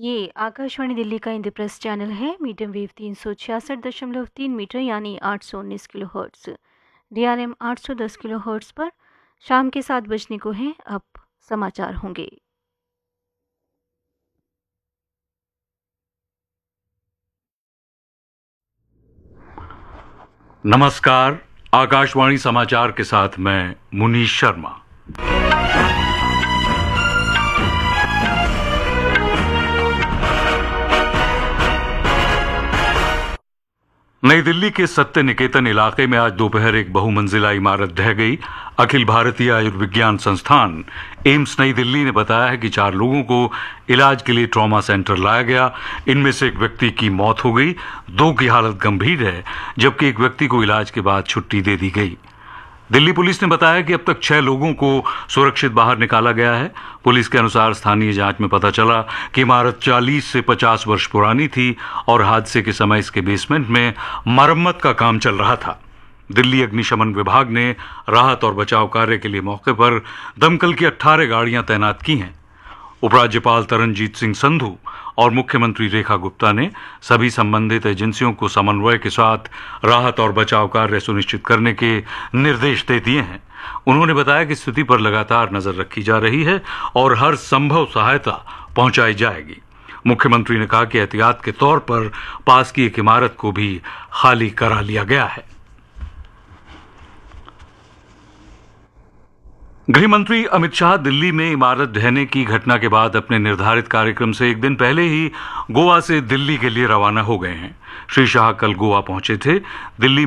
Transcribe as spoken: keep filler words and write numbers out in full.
ये आकाशवाणी दिल्ली का इंद्रप्रस्थ चैनल है। मीडियम वेव तीन सौ छियासठ दशमलव तीन मीटर यानी आठ सौ उन्नीस kilo hertz, D R M आठ सौ दस किलो हर्ट्स पर शाम के सात बजने को हैं। अब समाचार होंगे। नमस्कार, आकाशवाणी समाचार के साथ मैं मुनीश शर्मा। नई दिल्ली के सत्य निकेतन इलाके में आज दोपहर एक बहुमंजिला इमारत ढह गई। अखिल भारतीय आयुर्विज्ञान संस्थान एम्स नई दिल्ली ने बताया है कि चार लोगों को इलाज के लिए ट्रॉमा सेंटर लाया गया। इनमें से एक व्यक्ति की मौत हो गई, दो की हालत गंभीर है, जबकि एक व्यक्ति को इलाज के बाद छुट्टी दे दी गई। दिल्ली पुलिस ने बताया कि अब तक छह लोगों को सुरक्षित बाहर निकाला गया है। पुलिस के अनुसार स्थानीय जांच में पता चला कि इमारत चालीस से पचास वर्ष पुरानी थी और हादसे के समय इसके बेसमेंट में मरम्मत का काम चल रहा था। दिल्ली अग्निशमन विभाग ने राहत और बचाव कार्य के लिए मौके पर दमकल की अठारह गाड़ियां तैनात की हैं। उपराज्यपाल तरनजीत सिंह संधू और मुख्यमंत्री रेखा गुप्ता ने सभी संबंधित एजेंसियों को समन्वय के साथ राहत और बचाव कार्य सुनिश्चित करने के निर्देश दे दिए हैं। उन्होंने बताया कि स्थिति पर लगातार नजर रखी जा रही है और हर संभव सहायता पहुंचाई जाएगी। मुख्यमंत्री ने कहा कि एहतियात के तौर पर पास की एक इमारत को भी खाली करा लिया गया है। गृह मंत्री अमित शाह दिल्ली में इमारत ढहने की घटना के बाद अपने निर्धारित कार्यक्रम से एक दिन पहले ही गोवा से दिल्ली के लिए रवाना हो गए हैं। श्री शाह कल गोवा पहुंचे थे। दिल्ली